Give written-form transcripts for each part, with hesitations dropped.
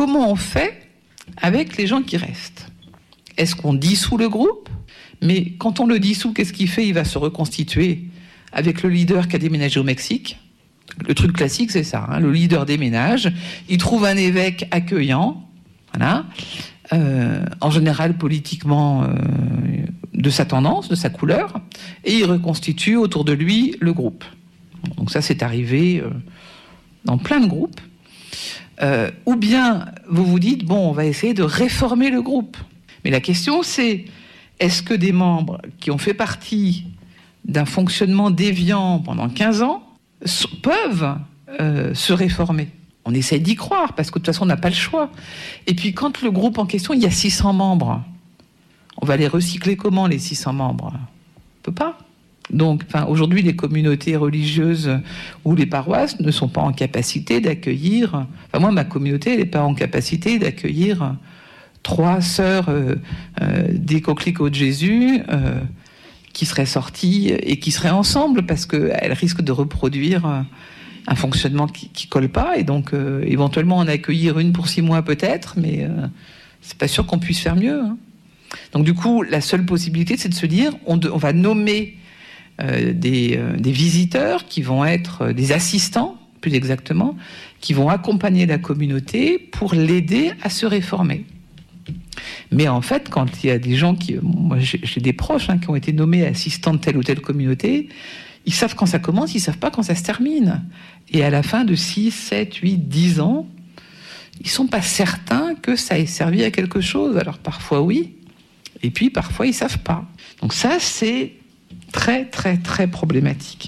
comment on fait avec les gens qui restent? Est-ce qu'on dissout le groupe? Mais quand on le dissout, qu'est-ce qu'il fait? Il va se reconstituer avec le leader qui a déménagé au Mexique. Le truc classique, c'est ça. Le leader déménage, il trouve un évêque accueillant, voilà, en général politiquement de sa tendance, de sa couleur, et il reconstitue autour de lui le groupe. Donc ça, c'est arrivé dans plein de groupes. Ou bien vous vous dites, bon, on va essayer de réformer le groupe. Mais la question, c'est, est-ce que des membres qui ont fait partie d'un fonctionnement déviant pendant 15 ans peuvent se réformer? On essaie d'y croire, parce que de toute façon, on n'a pas le choix. Et puis, quand le groupe en question, il y a 600 membres, on va les recycler comment, les 600 membres? On ne peut pas. Donc, aujourd'hui, les communautés religieuses ou les paroisses ne sont pas en capacité d'accueillir... moi, ma communauté, elle n'est pas en capacité d'accueillir 3 sœurs des coquelicots de Jésus qui seraient sorties et qui seraient ensemble, parce qu'elles risquent de reproduire un fonctionnement qui colle pas, et donc éventuellement en accueillir une pour 6 mois peut-être, mais c'est pas sûr qu'on puisse faire mieux. Donc du coup, la seule possibilité, c'est de se dire, on va nommer des visiteurs qui vont être des assistants, plus exactement, qui vont accompagner la communauté pour l'aider à se réformer. Mais en fait, quand il y a des gens moi j'ai des proches qui ont été nommés assistants de telle ou telle communauté, ils savent quand ça commence, ils savent pas quand ça se termine. Et à la fin de 6, 7, 8, 10 ans, ils sont pas certains que ça ait servi à quelque chose. Alors parfois oui, et puis parfois ils savent pas. Donc ça, c'est très très très problématique.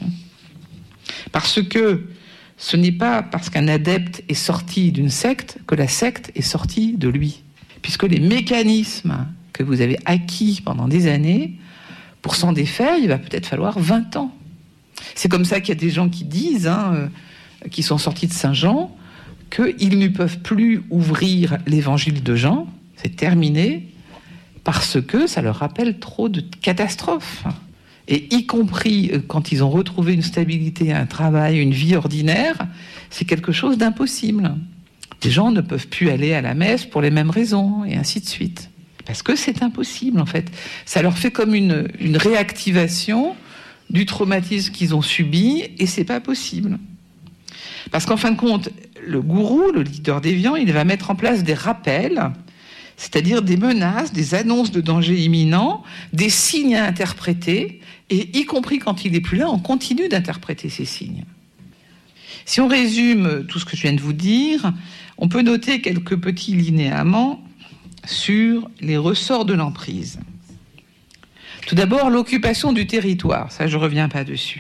Parce que ce n'est pas parce qu'un adepte est sorti d'une secte que la secte est sortie de lui. Puisque les mécanismes que vous avez acquis pendant des années, pour s'en défaire, il va peut-être falloir 20 ans. C'est comme ça qu'il y a des gens qui disent, qui sont sortis de Saint-Jean, qu'ils ne peuvent plus ouvrir l'évangile de Jean, c'est terminé, parce que ça leur rappelle trop de catastrophes. Et y compris quand ils ont retrouvé une stabilité, un travail, une vie ordinaire, c'est quelque chose d'impossible. Les gens ne peuvent plus aller à la messe pour les mêmes raisons, et ainsi de suite. Parce que c'est impossible, en fait. Ça leur fait comme une réactivation du traumatisme qu'ils ont subi, et c'est pas possible. Parce qu'en fin de compte, le gourou, le leader déviant, il va mettre en place des rappels, c'est-à-dire des menaces, des annonces de danger imminent, des signes à interpréter, et y compris quand il n'est plus là, on continue d'interpréter ces signes. Si on résume tout ce que je viens de vous dire, on peut noter quelques petits linéaments sur les ressorts de l'emprise. Tout d'abord, l'occupation du territoire, ça je ne reviens pas dessus.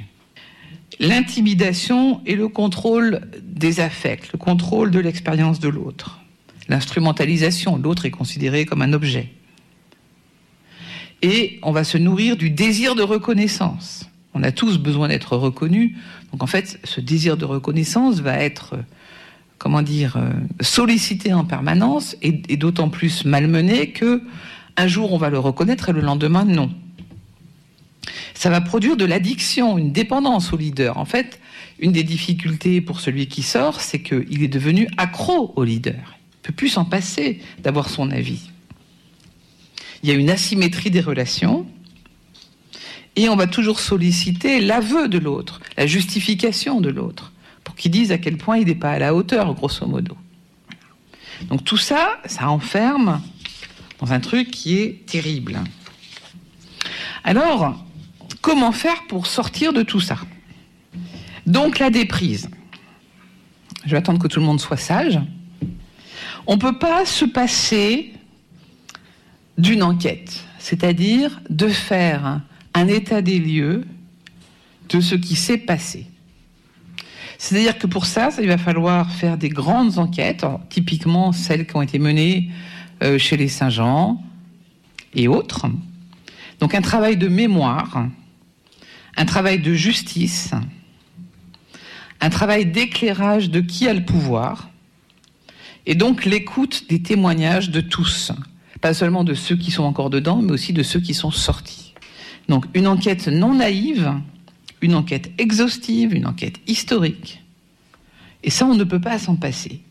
L'intimidation et le contrôle des affects, le contrôle de l'expérience de l'autre. L'instrumentalisation, l'autre est considéré comme un objet. Et on va se nourrir du désir de reconnaissance. On a tous besoin d'être reconnus. Donc en fait, ce désir de reconnaissance va être, sollicité en permanence et d'autant plus malmené que un jour on va le reconnaître et le lendemain non. Ça va produire de l'addiction, une dépendance au leader. En fait, une des difficultés pour celui qui sort, c'est qu'il est devenu accro au leader. Il ne peut plus s'en passer d'avoir son avis. Il y a une asymétrie des relations. Et on va toujours solliciter l'aveu de l'autre, la justification de l'autre, pour qu'il dise à quel point il n'est pas à la hauteur, grosso modo. Donc tout ça, ça enferme dans un truc qui est terrible. Alors, comment faire pour sortir de tout ça? Donc la déprise. Je vais attendre que tout le monde soit sage. On ne peut pas se passer d'une enquête, c'est-à-dire de faire un état des lieux de ce qui s'est passé. C'est-à-dire que pour ça, il va falloir faire des grandes enquêtes, typiquement celles qui ont été menées chez les Saint-Jean et autres. Donc un travail de mémoire, un travail de justice, un travail d'éclairage de qui a le pouvoir, et donc l'écoute des témoignages de tous, pas seulement de ceux qui sont encore dedans, mais aussi de ceux qui sont sortis. Donc une enquête non naïve, une enquête exhaustive, une enquête historique. Et ça, on ne peut pas s'en passer.